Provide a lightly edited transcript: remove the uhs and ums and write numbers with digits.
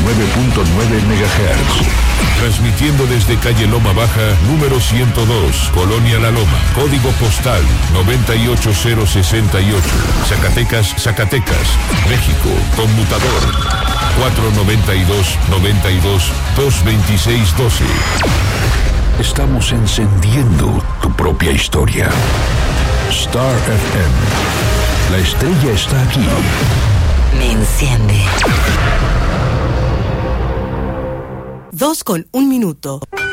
MHz. Transmitiendo desde calle Loma Baja, número 102, Colonia La Loma, código postal 98068, Zacatecas, México, conmutador 492-92-226-12. Estamos encendiendo tu propia historia. Star FM. La estrella está aquí. Me enciende. 2:01.